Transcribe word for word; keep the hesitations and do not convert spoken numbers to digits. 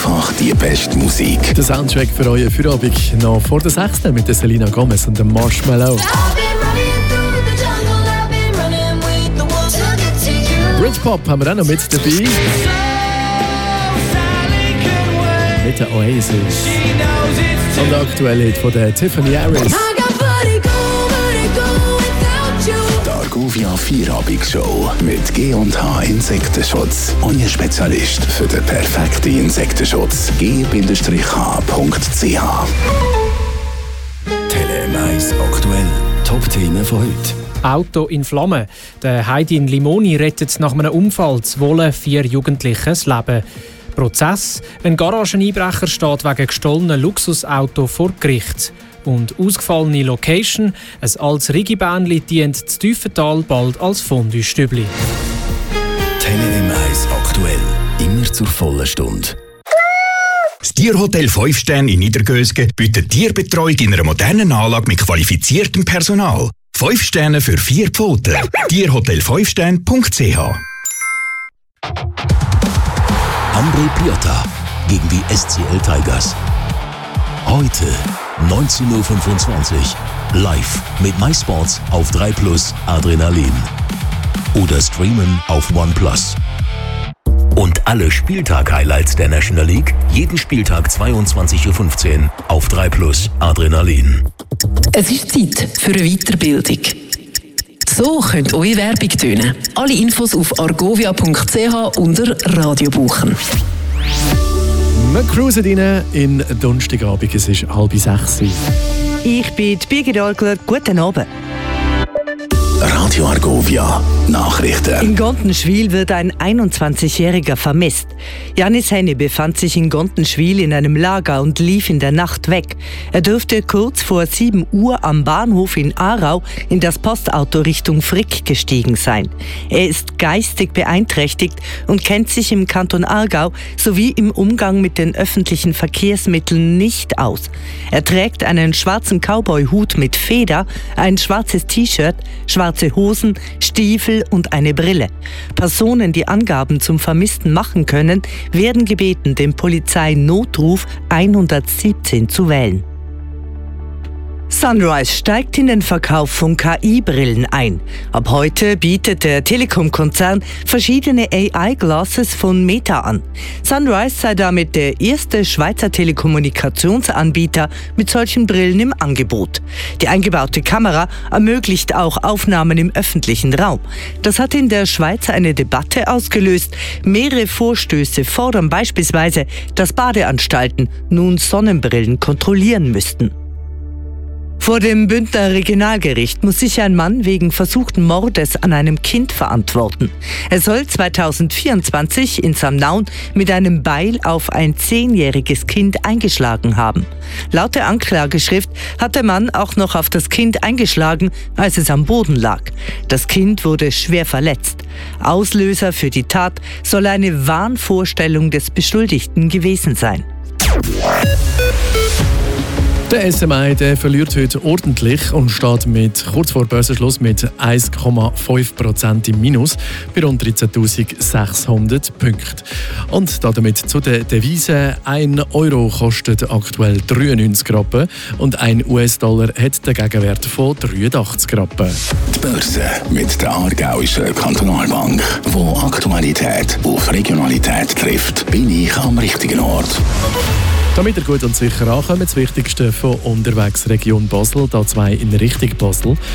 einfach die beste Musik. Der Soundtrack für euren Feierabend noch vor der sechsten mit der Selena Gomez und dem Marshmallow. Britpop haben wir auch noch mit dabei. Mit der Oasis. Und der aktuelle Hit von der Tiffany Harris. Die Argovia Feierabend-Show mit G und H Insektenschutz. Euer Spezialist für den perfekten Insektenschutz. G H Punkt C H. Tele eins aktuell. Top-Themen von heute. Auto in Flammen. Der Heidin Limoni rettet nach einem Unfall zuwohl vier Jugendlichen das Leben. Prozess. Ein Garageneinbrecher steht wegen gestohlenen Luxusauto vor Gericht. Und ausgefallene Location. Ein altes Rigibähnli dient zu Tiefental bald als Fondue-Stübli. Tele eins aktuell. Immer zur vollen Stunde. Das Tierhotel fünf Sterne in Niedergösgen bietet Tierbetreuung in einer modernen Anlage mit qualifiziertem Personal. fünf Sterne für vier Pfoten. Tierhotel fünf Sterne Punkt C H. Hambre Piotta gegen die S C L Tigers. Heute neunzehn Uhr fünfundzwanzig live mit MySports auf drei Plus Adrenalin. Oder streamen auf OnePlus. Und alle Spieltag-Highlights der National League jeden Spieltag zweiundzwanzig Uhr fünfzehn auf drei Plus Adrenalin. Es ist Zeit für eine Weiterbildung. So könnte eure Werbung tönen. Alle Infos auf argovia Punkt C H unter Radio buchen. Wir cruisen rein in Donnerstagabend, es ist halb sechs. Ich bin Birgit Algler, guten Abend. Radio Argovia Nachrichten. In Gontenschwil wird ein einundzwanzigjähriger vermisst. Janis Henne befand sich in Gontenschwil in einem Lager und lief in der Nacht weg. Er dürfte kurz vor sieben Uhr am Bahnhof in Aarau in das Postauto Richtung Frick gestiegen sein. Er ist geistig beeinträchtigt und kennt sich im Kanton Aargau sowie im Umgang mit den öffentlichen Verkehrsmitteln nicht aus. Er trägt einen schwarzen Cowboy-Hut mit Feder, ein schwarzes T-Shirt, schwarze Hosen, Stiefel und eine Brille. Personen, die Angaben zum Vermissten machen können, werden gebeten, den Polizeinotruf hundertsiebzehn zu wählen. Sunrise steigt in den Verkauf von K I-Brillen ein. Ab heute bietet der Telekom-Konzern verschiedene A I-Glasses von Meta an. Sunrise sei damit der erste Schweizer Telekommunikationsanbieter mit solchen Brillen im Angebot. Die eingebaute Kamera ermöglicht auch Aufnahmen im öffentlichen Raum. Das hat in der Schweiz eine Debatte ausgelöst. Mehrere Vorstöße fordern beispielsweise, dass Badeanstalten nun Sonnenbrillen kontrollieren müssten. Vor dem Bündner Regionalgericht muss sich ein Mann wegen versuchten Mordes an einem Kind verantworten. Er soll zweitausendvierundzwanzig in Samnaun mit einem Beil auf ein zehnjähriges Kind eingeschlagen haben. Laut der Anklageschrift hat der Mann auch noch auf das Kind eingeschlagen, als es am Boden lag. Das Kind wurde schwer verletzt. Auslöser für die Tat soll eine Wahnvorstellung des Beschuldigten gewesen sein. Der S M I der verliert heute ordentlich und steht mit, kurz vor Börsenschluss mit eins Komma fünf Prozent im Minus bei rund dreizehntausendsechshundert Punkten. Und damit zu den Devisen. Ein Euro kostet aktuell dreiundneunzig Rappen und ein U S-Dollar hat den Gegenwert von dreiundachtzig Rappen. Die Börse mit der Aargauischen Kantonalbank, wo Aktualität auf Regionalität trifft, bin ich am richtigen Ort. Damit ihr gut und sicher ankommt, das Wichtigste von unterwegs Region Basel, da zwei in Richtung Basel.